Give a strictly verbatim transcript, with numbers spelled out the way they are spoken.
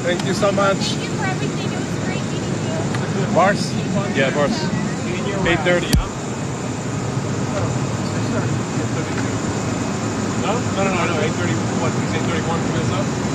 Thank you so much. Thank you for everything. It was great meeting you. Bars? Yeah, bars. eight thirty. No, no, no, no, no. eight thirty. What? Eight thirty-one for this up.